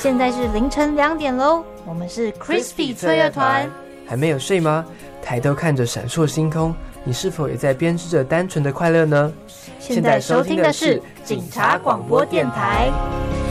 现在是凌晨2点喽，我们是 Crispy 策乐团。 还没有睡吗？抬头看着闪烁星空，你是否也在编织着单纯的快乐呢？ 现在收听的是警察广播电台。